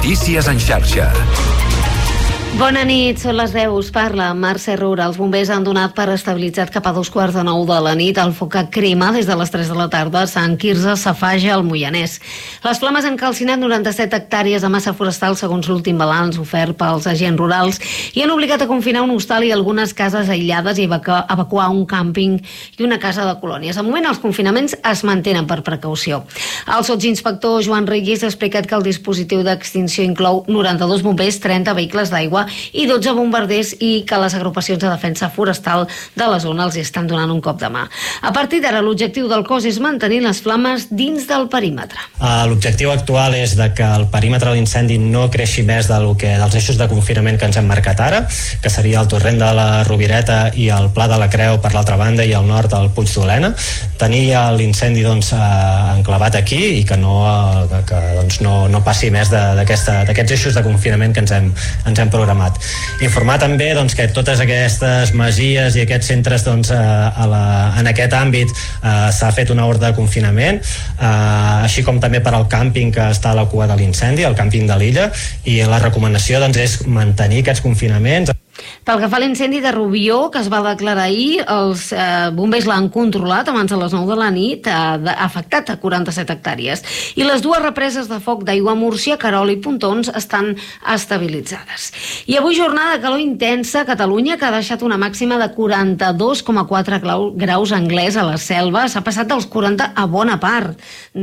Notícies en xarxa. Bona nit, són les 10, us parla Mercè Roura. Els bombers han donat per estabilitzat cap a 9:15 de la nit el foc que crema des de les 3 de la tarda a Sant Quirze Safaja, al Moianès. Les flames han calcinat 97 hectàrees de massa forestal segons l'últim balanç ofert pels agents rurals i han obligat a confinar un hostal i algunes cases aïllades i evacuar un càmping i una casa de colònies. Al moment els confinaments es mantenen per precaució. El sotsinspector Joan Reguis ha explicat que el dispositiu d'extinció inclou 92 bombers, 30 vehicles d'aigua i 12 bombarders i que les agrupacions de defensa forestal de la zona els estan donant un cop de mà. A partir d'ara, l'objectiu del cos és mantenir les flames dins del perímetre. L'objectiu actual és de que el perímetre de l'incendi no creixi més dels eixos de confinament que ens hem marcat ara, que seria el torrent de la Rovireta i el Pla de la Creu per l'altra banda i al nord el Puig d'Olena. Tenir l'incendi enclavat aquí i que no passi més d'aquests eixos de confinament que ens hem programat. Informar també que totes aquestes masies i aquests centres en aquest àmbit s'ha fet una ordre de confinament, així com també per al càmping que està a la cua de l'incendi, el càmping de l'illa, i la recomanació és mantenir aquests confinaments. Pel que fa a l'incendi de Rubió, que es va declarar ahir, els bombers l'han controlat abans de les 9 de la nit, ha afectat a 47 hectàrees. I les dues represes de foc d'aigua a Múrcia, Querol i Pontons, estan estabilitzades. I avui jornada de calor intensa a Catalunya, que ha deixat una màxima de 42,4 graus Anglès a la Selva. S'ha passat dels 40 a bona part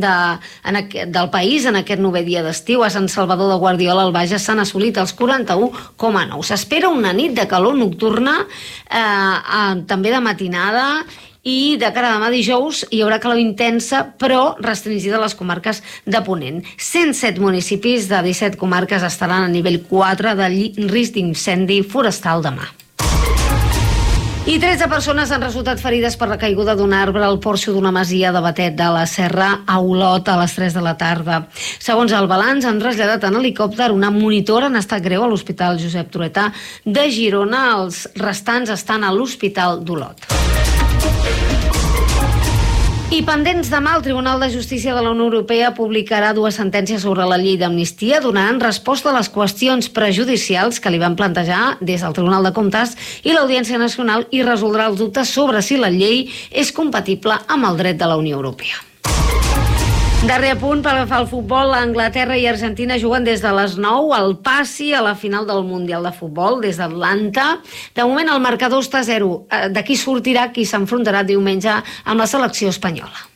del país en aquest 9è dia d'estiu. A Sant Salvador de Guardiola, al Bages, s'han assolit els 41,9. S'espera una nit de calor nocturna, també de matinada, i de cara a demà dijous hi haurà calor intensa però restringida a les comarques de Ponent. 107 municipis de 17 comarques estaran a nivell 4 de risc d'incendi forestal demà. I 13 persones han resultat ferides per la caiguda d'un arbre al porxo d'una masia de Batet de la Serra a Olot a les 3 de la tarda. Segons el balanç, han traslladat en helicòpter una monitora en estat greu a l'Hospital Josep Trueta de Girona. Els restants estan a l'Hospital d'Olot. I pendents demà, el Tribunal de Justícia de la Unió Europea publicarà 2 sentències sobre la llei d'amnistia, donant resposta a les qüestions prejudicials que li van plantejar des del Tribunal de Comptes i l'Audiència Nacional i resoldrà els dubtes sobre si la llei és compatible amb el dret de la Unió Europea. Darrer punt, per agafar el futbol, Anglaterra i Argentina juguen des de les 9 al passi a la final del Mundial de Futbol des d'Atlanta. De moment el marcador està 0. D'aquí sortirà qui s'enfrontarà diumenge amb la selecció espanyola.